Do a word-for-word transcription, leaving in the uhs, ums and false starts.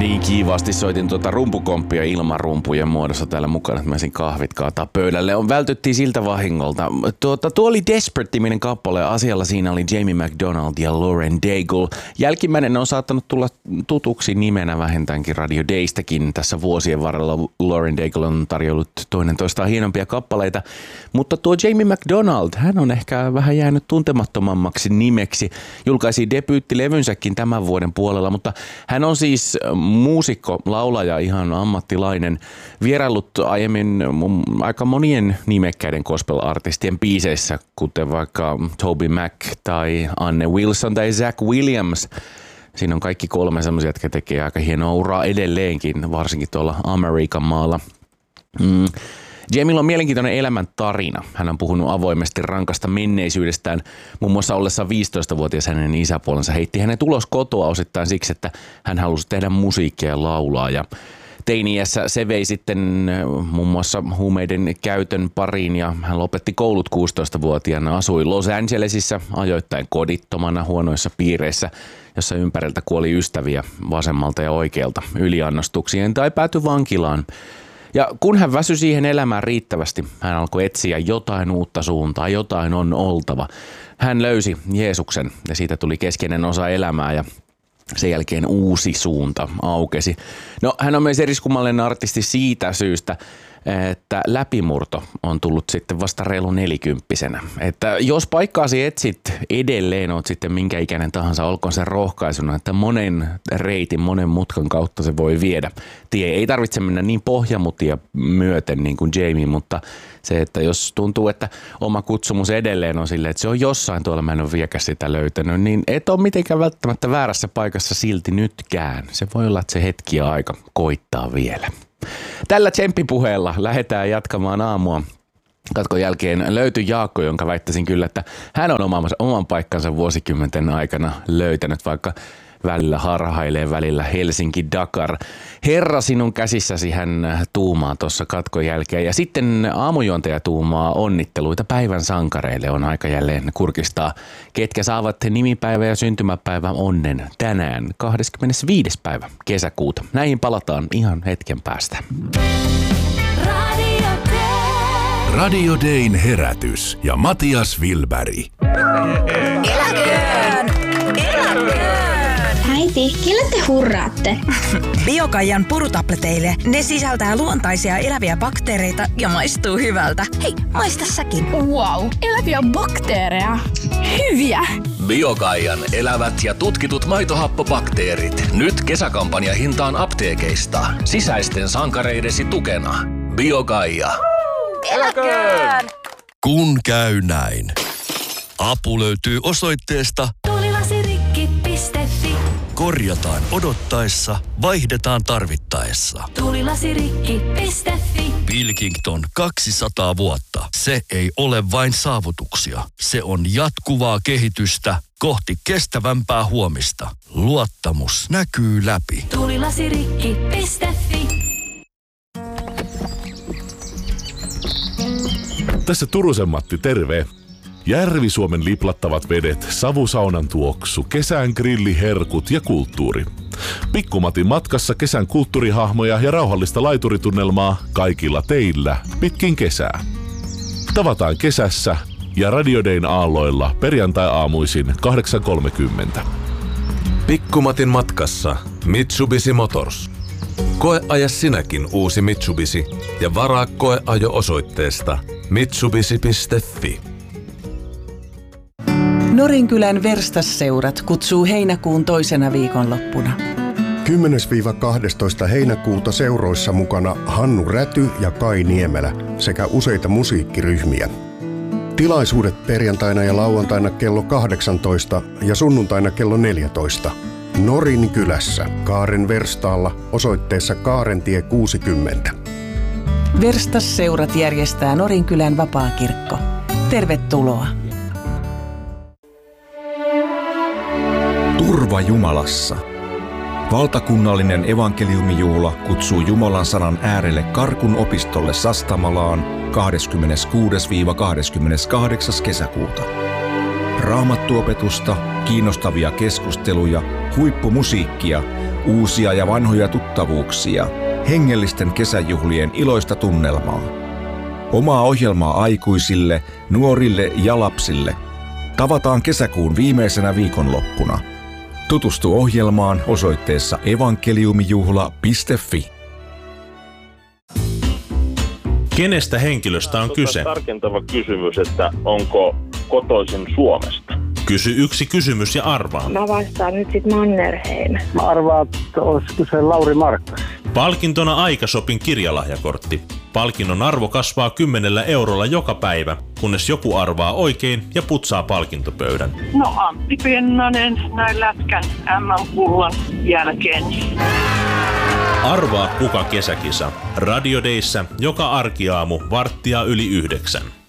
niin kiivaasti soitin tuota rumpukomppia ilman rumpujen muodossa täällä mukana, että mä ensin kahvit kaataa pöydälle. On vältyttiin siltä vahingolta. Tuota, tuo oli Desperate-niminen kappale ja asialla siinä oli Jamie McDonald ja Lauren Daigle. Jälkimmäinen on saattanut tulla tutuksi nimenä vähintäänkin Radio Daystäkin. Tässä vuosien varrella Lauren Daigle on tarjollut toinen toistaan hienompia kappaleita. Mutta tuo Jamie McDonald, hän on ehkä vähän jäänyt tuntemattomammaksi nimeksi. Julkaisi debyyttilevynsäkin tämän vuoden puolella, mutta hän on siis muusikko, laulaja, ihan ammattilainen. Vieraillut aiemmin aika monien nimekkäiden gospel-artistien biiseissä, kuten vaikka Toby Mac tai Anne Wilson tai Zach Williams. Siinä on kaikki kolme semmoisia, jotka tekee aika hienoa uraa edelleenkin, varsinkin tuolla Amerikan maalla. Mm. Jamilla on mielenkiintoinen elämän tarina. Hän on puhunut avoimesti rankasta menneisyydestään. Muun muassa ollessa viisitoistavuotias hänen isäpuolensa heitti hänet ulos kotoa osittain siksi, että hän halusi tehdä musiikkia ja laulaa. Ja teini-iässä se vei sitten muun muassa huumeiden käytön pariin ja hän lopetti koulut kuusitoistavuotiaana. Asui Los Angelesissa ajoittain kodittomana huonoissa piireissä, jossa ympäriltä kuoli ystäviä vasemmalta ja oikealta yliannostuksien tai päätyi vankilaan. Ja kun hän väsyi siihen elämään riittävästi, hän alkoi etsiä jotain uutta suuntaa, jotain on oltava. Hän löysi Jeesuksen ja siitä tuli keskeinen osa elämää ja sen jälkeen uusi suunta aukesi. No, hän on myös eriskummallinen artisti siitä syystä, että läpimurto on tullut sitten vasta reilu nelikymppisenä. Että jos paikkaasi etsit edelleen, oot sitten minkä ikäinen tahansa, olkoon se rohkaisuna, että monen reitin, monen mutkan kautta se voi viedä. Tie ei tarvitse mennä niin pohjamutia myöten niin kuin Jamie, mutta se, että jos tuntuu, että oma kutsumus edelleen on silleen, että se on jossain tuolla, mä en ole vieläkään sitä löytänyt, niin et ole mitenkään välttämättä väärässä paikassa silti nytkään. Se voi olla, että se hetki ja aika koittaa vielä. Tällä tsemppipuheella lähdetään jatkamaan aamua. Katkon jälkeen löytyi Jaakko, jonka väittäisin kyllä, että hän on oman, oman paikkansa vuosikymmenten aikana löytänyt, vaikka välillä harhailee, välillä Helsinki-Dakar. Herra, sinun käsissäsi hän tuumaa tuossa katkon jälkeen. Ja sitten aamujuontaja tuumaa onnitteluita päivän sankareille. On aika jälleen kurkistaa, ketkä saavat nimipäivä ja syntymäpäivä onnen tänään kahdeskymmenesviides päivä kesäkuuta. Näihin palataan ihan hetken päästä. Radio Day. Radio Dayn herätys ja Matias Wilberg. Eläköön! Eläköön! Äiti, kelle te hurraatte? Biokaijan purutableteille. Ne sisältää luontaisia eläviä bakteereita ja maistuu hyvältä. Hei, maista säkin. Wow, eläviä bakteereja. Hyviä! Biokaijan elävät ja tutkitut maitohappobakteerit. Nyt kesäkampanja hintaan apteekeista. Sisäisten sankareidesi tukena. Biokaija. Eläköön! Kun käy näin. Apu löytyy osoitteesta tulilasirikki piste fi. Korjataan odottaessa, vaihdetaan tarvittaessa. tulilasirikki piste fi. Pilkington kaksisataa vuotta. Se ei ole vain saavutuksia. Se on jatkuvaa kehitystä kohti kestävämpää huomista. Luottamus näkyy läpi. tulilasirikki piste fi. Tässä Turusen Matti, terve. Järvi-Suomen liplattavat vedet, savusaunan tuoksu, kesän grilliherkut ja kulttuuri. Pikkumatin matkassa kesän kulttuurihahmoja ja rauhallista laituritunnelmaa kaikilla teillä pitkin kesää. Tavataan kesässä ja Radio Dayn aalloilla perjantai-aamuisin kahdeksan kolmekymmentä. Pikkumatin matkassa Mitsubishi Motors. Koeaja sinäkin uusi Mitsubishi ja varaa koeajo osoitteesta mitsubishi piste fi. Norinkylän verstasseurat kutsuu heinäkuun toisena viikonloppuna. kymmenes kaksitoista heinäkuuta seuroissa mukana Hannu Räty ja Kai Niemelä sekä useita musiikkiryhmiä. Tilaisuudet perjantaina ja lauantaina kello kahdeksantoista ja sunnuntaina kello neljätoista. Norinkylässä Kaaren verstaalla osoitteessa Kaarentie kuusikymmentä. Verstasseurat järjestää Norinkylän vapaakirkko. Tervetuloa! Turva Jumalassa. Valtakunnallinen evankeliumijuhla kutsuu Jumalan sanan äärelle Karkun opistolle Sastamalaan kahdeskymmeneskuudes kahdeskymmeneskahdeksas kesäkuuta. Raamattuopetusta, kiinnostavia keskusteluja, huippumusiikkia, Uusia ja vanhoja tuttavuuksia, hengellisten kesäjuhlien iloista tunnelmaa. Omaa ohjelmaa aikuisille, nuorille ja lapsille. Tavataan kesäkuun viimeisenä viikonloppuna. Tutustu ohjelmaan osoitteessa evankeliumijuhla piste fi. Kenestä henkilöstä on kyse? Tarkentava kysymys, että onko kotoisin Suomesta? Kysy yksi kysymys ja arvaa. Mä vastaan nyt sit Mannerheim. Mä arvaan, että olisi kyse Lauri Markkas. Palkintona Aikashopin kirjalahjakortti. Palkinnon arvo kasvaa kymmenellä eurolla joka päivä, kunnes joku arvaa oikein ja putsaa palkintopöydän. No Antti Pennanen näin lätkän äm äm-pullan jälkeen. Arvaa kuka kesäkisa. Radio Dayssä joka arkiaamu varttia yli yhdeksän.